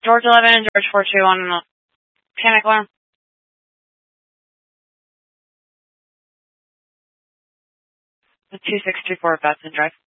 George 11 and George 42 on the panic alarm. The 2624 Batson Drive.